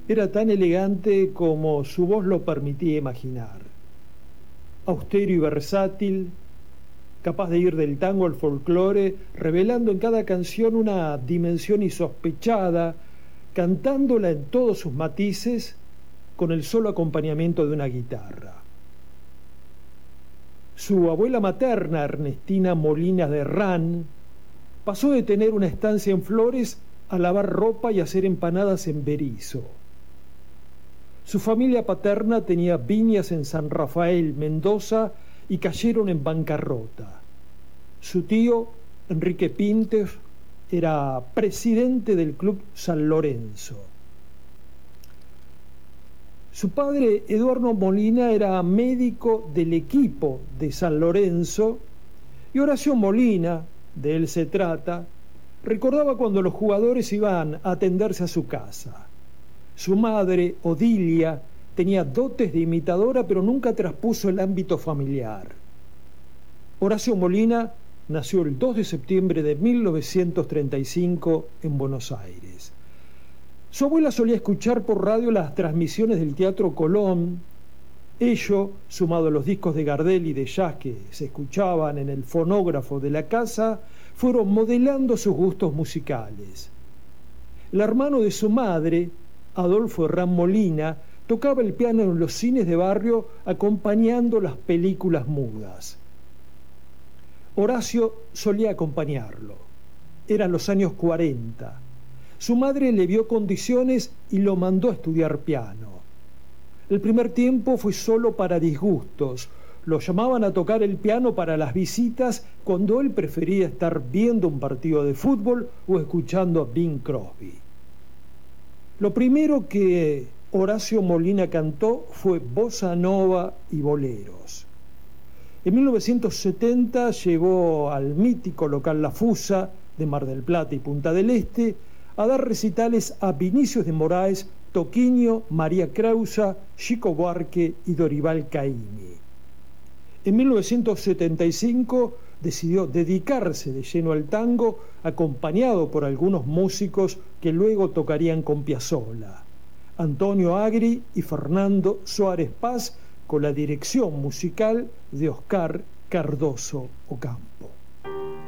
Era tan elegante como su voz lo permitía imaginar. Austero y versátil, capaz de ir del tango al folclore, revelando en cada canción una dimensión insospechada, cantándola en todos sus matices, con el solo acompañamiento de una guitarra. Su abuela materna, Ernestina Molina de Herrán, pasó de tener una estancia en Flores a lavar ropa y hacer empanadas en Berisso. Su familia paterna tenía viñas en San Rafael, Mendoza, y cayeron en bancarrota. Su tío, Enrique Pintos, era presidente del Club San Lorenzo. Su padre, Eduardo Molina, era médico del equipo de San Lorenzo, y Horacio Molina, de él se trata, recordaba cuando los jugadores iban a atenderse a su casa. Su madre, Odilia, tenía dotes de imitadora, pero nunca traspuso el ámbito familiar. Horacio Molina nació el 2 de septiembre de 1935 en Buenos Aires. Su abuela solía escuchar por radio las transmisiones del Teatro Colón. Ello, sumado a los discos de Gardel y de jazz que se escuchaban en el fonógrafo de la casa, fueron modelando sus gustos musicales. El hermano de su madre, Adolfo Herrán Molina, tocaba el piano en los cines de barrio acompañando las películas mudas. Horacio solía acompañarlo. Eran los años 40. Su madre le vio condiciones y lo mandó a estudiar piano. El primer tiempo fue solo para disgustos. Lo llamaban a tocar el piano para las visitas cuando él prefería estar viendo un partido de fútbol o escuchando a Bing Crosby. Lo primero que Horacio Molina cantó fue bossa nova y boleros. En 1970 llevó al mítico local La Fusa de Mar del Plata y Punta del Este a dar recitales a Vinicius de Moraes, Toquinho, María Creusa, Chico Buarque y Dorival Caymmi. En 1975 decidió dedicarse de lleno al tango, acompañado por algunos músicos que luego tocarían con Piazzolla, Antonio Agri y Fernando Suárez Paz, con la dirección musical de Oscar Cardoso Ocampo.